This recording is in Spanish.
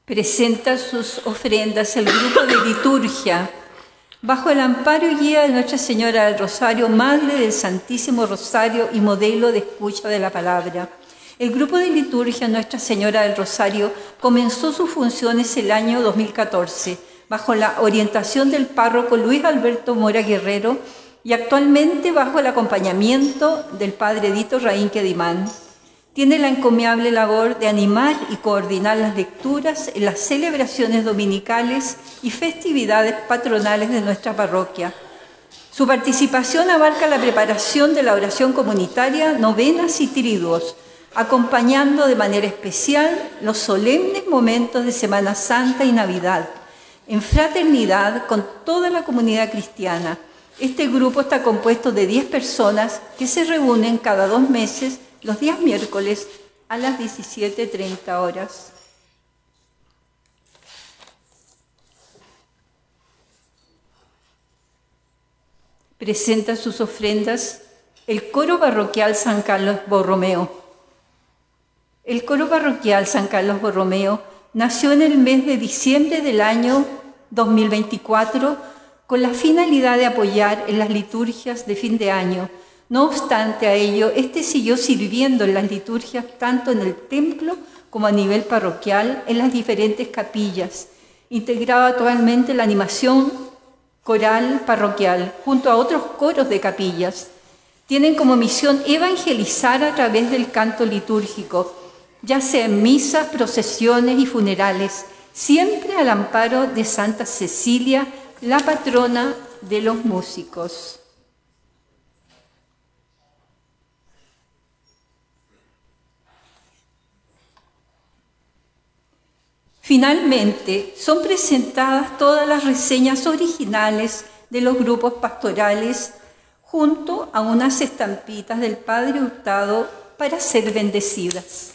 Presenta sus ofrendas el grupo de liturgia, bajo el amparo y guía de Nuestra Señora del Rosario, Madre del Santísimo Rosario y modelo de escucha de la palabra. El grupo de liturgia Nuestra Señora del Rosario comenzó sus funciones el año 2014, bajo la orientación del párroco Luis Alberto Mora Guerrero y actualmente bajo el acompañamiento del padre Edito Raínque Dimán. Tiene la encomiable labor de animar y coordinar las lecturas en las celebraciones dominicales y festividades patronales de nuestra parroquia. Su participación abarca la preparación de la oración comunitaria, novenas y triduos, acompañando de manera especial los solemnes momentos de Semana Santa y Navidad, en fraternidad con toda la comunidad cristiana. Este grupo está compuesto de 10 personas que se reúnen cada 2 meses, los días miércoles a las 17:30 horas. Presenta sus ofrendas el coro parroquial San Carlos Borromeo. El coro parroquial San Carlos Borromeo nació en el mes de diciembre del año 2024 con la finalidad de apoyar en las liturgias de fin de año. No obstante a ello, este siguió sirviendo en las liturgias tanto en el templo como a nivel parroquial en las diferentes capillas. Integraba actualmente la animación coral parroquial junto a otros coros de capillas. Tienen como misión evangelizar a través del canto litúrgico, ya sea en misas, procesiones y funerales, siempre al amparo de Santa Cecilia, la patrona de los músicos. Finalmente, son presentadas todas las reseñas originales de los grupos pastorales junto a unas estampitas del Padre Hurtado para ser bendecidas.